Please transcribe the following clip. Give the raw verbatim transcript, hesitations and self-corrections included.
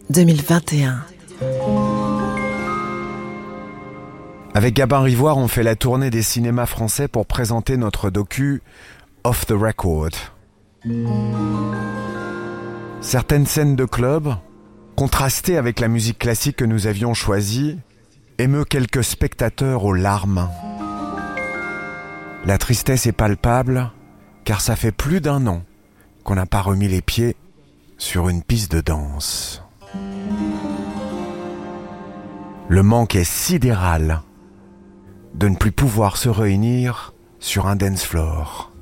deux mille vingt et un. Avec Gabin Rivoire, on fait la tournée des cinémas français pour présenter notre docu Off the Record. Certaines scènes de club, contrastées avec la musique classique que nous avions choisie, émeut quelques spectateurs aux larmes. La tristesse est palpable, car ça fait plus d'un an qu'on n'a pas remis les pieds sur une piste de danse. Le manque est sidéral de ne plus pouvoir se réunir sur un dance floor.